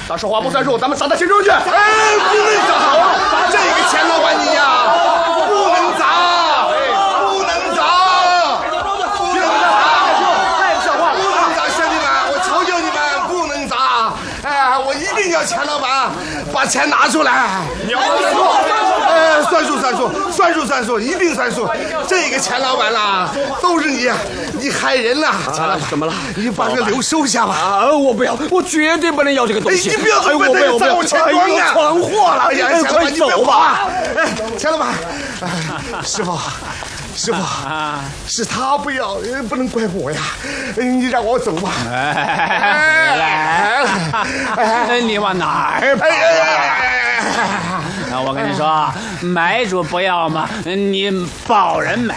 到时候话不算数，咱们砸到行政去。哎， 不能砸！这个钱老板你呀，不能砸，不能砸，不能砸！ 太不像话了！ 不能砸，兄弟们，我求求你们，不能砸！哎，我一定要钱老板把钱拿出来。 你要算数。 算数，一定算数。这个钱老板啦，都是你害人了。钱老板， 怎么了？ 你把这个刘收下吧。 啊！我不要，我绝对不能要这个东西。 你不要这么在我钱庄啊！ 闯祸了！ 哎呀，钱老板，你走吧。哎，钱老板，师傅。是他不要，不能怪我呀。你让我走吧。 你往哪儿跑啊？我跟你说，买主不要嘛，你保人买。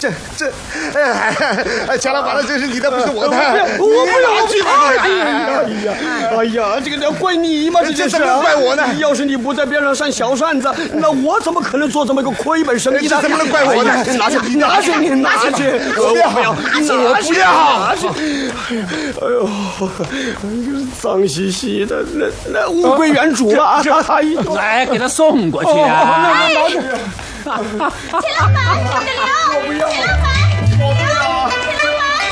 钱老板，这是你的，不是我的。 我不要去吧！哎呀，这个要怪你吗？这怎么怪我呢？ 要是你不在边上扇小扇子，那我怎么可能做这么一个亏本生意呢？ 怎么能怪我呢？ 拿去！我不要！拿去！哎呦，脏兮兮的，那物归原主了。来，给他送过去啊！ 钱老板，小的刘，我不要。钱老板，我不要。钱老板，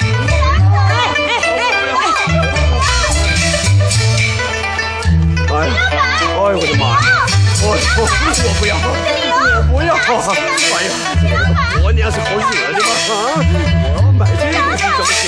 哎呦我的妈呀！我不要！我不要！哎呀，我娘是好惹的吗？啊！我要买这个东西怎么行？